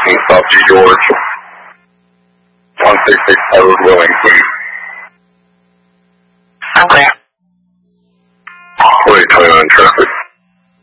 South G. George, 166 Road, Wellington. I'm clear. 2029 traffic.